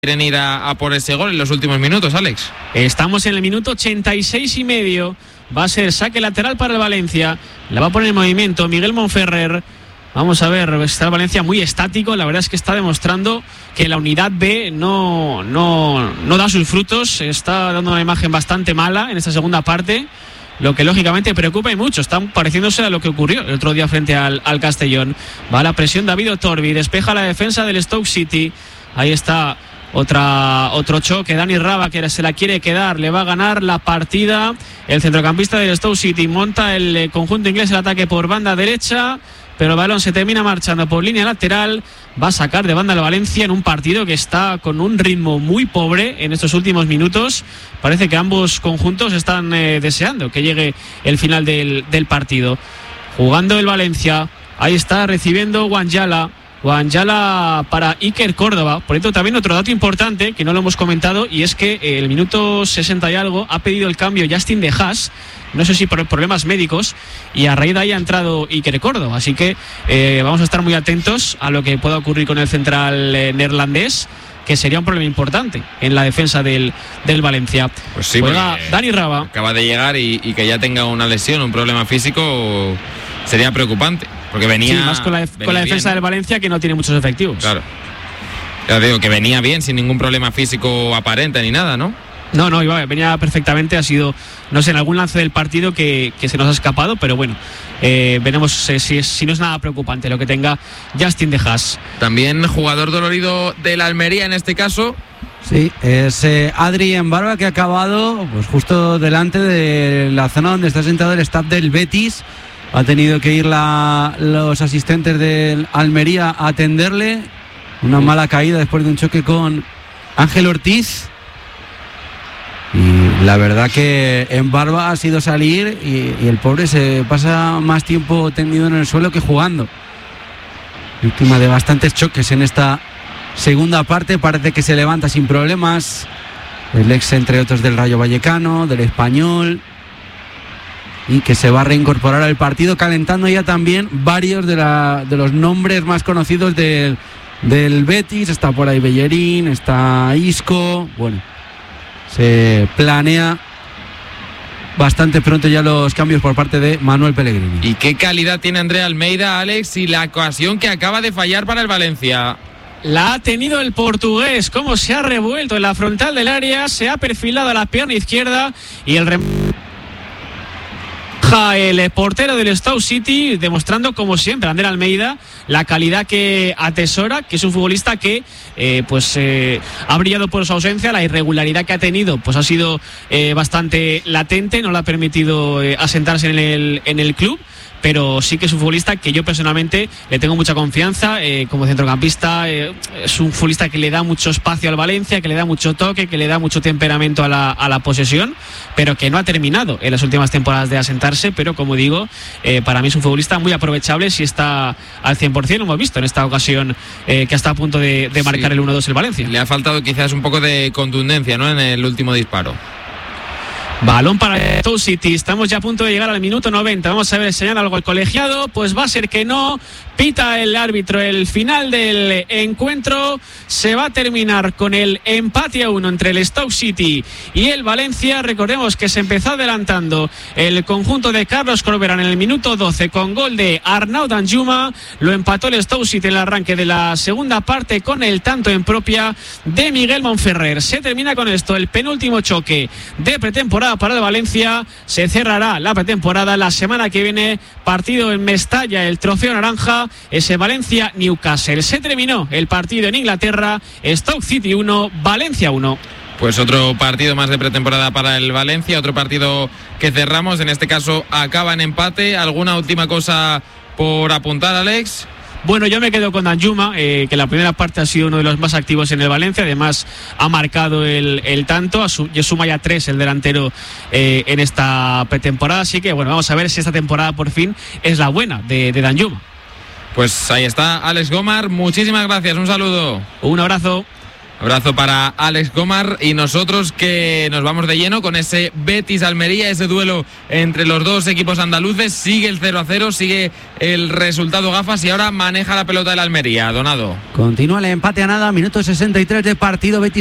quieren ir a por ese gol en los últimos minutos, Alex. Estamos en el minuto 86,5. Va a ser saque lateral para el Valencia. La va a poner en movimiento Miguel Monferrer. Vamos a ver, está el Valencia muy estático. La verdad es que está demostrando que la unidad B no da sus frutos. Está dando una imagen bastante mala en esta segunda parte, lo que lógicamente preocupa y mucho. Están pareciéndose a lo que ocurrió el otro día frente al Castellón. Va la presión David Otorbi, despeja la defensa del Stoke City. Ahí está otro choque. Dani Raba, que se la quiere quedar, le va a ganar la partida el centrocampista del Stoke City. Monta el conjunto inglés el ataque por banda derecha, pero el balón se termina marchando por línea lateral. Va a sacar de banda al Valencia en un partido que está con un ritmo muy pobre en estos últimos minutos. Parece que ambos conjuntos están deseando que llegue el final del partido. Jugando el Valencia, ahí está recibiendo Wanjala para Iker Córdoba. Por cierto, también otro dato importante que no lo hemos comentado, y es que el minuto 60 y algo ha pedido el cambio Justin de Haas, no sé si por problemas médicos, y a raíz de ahí ha entrado Iker Córdoba. Así que vamos a estar muy atentos a lo que pueda ocurrir con el central neerlandés, que sería un problema importante en la defensa del Valencia. Pues sí, juega Dani Raba. Acaba de llegar y que ya tenga una lesión, un problema físico, sería preocupante. Porque venía, sí, más con la defensa bien, del Valencia, que no tiene muchos efectivos. Claro. Ya digo que venía bien, sin ningún problema físico aparente ni nada, ¿no? No, venía perfectamente. Ha sido, no sé, en algún lance del partido que se nos ha escapado, pero bueno, veremos si no es nada preocupante lo que tenga Justin de Haas. También jugador dolorido del Almería en este caso. Sí, es Adri Barba, que ha acabado pues justo delante de la zona donde está sentado el staff del Betis. Ha tenido que ir los asistentes del Almería a atenderle. Una mala caída después de un choque con Ángel Ortiz. Y la verdad que en Barba ha sido salir y el pobre se pasa más tiempo tendido en el suelo que jugando. Víctima de bastantes choques en esta segunda parte. Parece que se levanta sin problemas. El ex, entre otros, del Rayo Vallecano, del Español, y que se va a reincorporar al partido, calentando ya también varios de los nombres más conocidos del Betis. Está por ahí Bellerín, está Isco. Bueno, se planea bastante pronto ya los cambios por parte de Manuel Pellegrini. ¿Y qué calidad tiene André Almeida, Alex, y la ocasión que acaba de fallar para el Valencia? La ha tenido el portugués. Cómo se ha revuelto en la frontal del área, se ha perfilado a la pierna izquierda y el portero del Stoke City, demostrando como siempre André Almeida la calidad que atesora, que es un futbolista que ha brillado por su ausencia. La irregularidad que ha tenido pues ha sido bastante latente, no le ha permitido asentarse en el club, pero sí que es un futbolista que yo personalmente le tengo mucha confianza como centrocampista. Es un futbolista que le da mucho espacio al Valencia, que le da mucho toque, que le da mucho temperamento a la posesión, pero que no ha terminado en las últimas temporadas de asentarse. Pero como digo, para mí es un futbolista muy aprovechable si está al 100%. Lo hemos visto en esta ocasión, que está a punto de marcar el 1-2 el Valencia. Le ha faltado quizás un poco de contundencia, ¿no?, en el último disparo. Balón para Stoke City. Estamos ya a punto de llegar al minuto 90. Vamos a ver, señala algo el colegiado. Pues va a ser que no. Pita el árbitro el final del encuentro. Se va a terminar con el empate a 1 entre el Stoke City y el Valencia. Recordemos que se empezó adelantando el conjunto de Carlos Corberán en el minuto 12 con gol de Arnaud Danjuma. Lo empató el Stoke City en el arranque de la segunda parte con el tanto en propia de Miguel Monferrer. Se termina con esto el penúltimo choque de pretemporada para el Valencia. Se cerrará la pretemporada la semana que viene. Partido en Mestalla, el trofeo naranja, ese Valencia-Newcastle. Se terminó el partido en Inglaterra. Stoke City 1, Valencia 1. Pues otro partido más de pretemporada para el Valencia, otro partido que cerramos, en este caso acaba en empate. ¿Alguna última cosa por apuntar, Alex? Bueno, yo me quedo con Danjuma, que la primera parte ha sido uno de los más activos en el Valencia. Además ha marcado el tanto, suma ya 3 el delantero en esta pretemporada. Así que bueno, vamos a ver si esta temporada por fin es la buena de Danjuma. Pues ahí está Alex Gomar, muchísimas gracias, un saludo. Un abrazo. Abrazo para Alex Gomar y nosotros que nos vamos de lleno con ese Betis-Almería, ese duelo entre los dos equipos andaluces. Sigue el 0-0, sigue el resultado gafas y ahora maneja la pelota del Almería. Donado. Continúa el empate a nada, minuto 63 de partido. Betis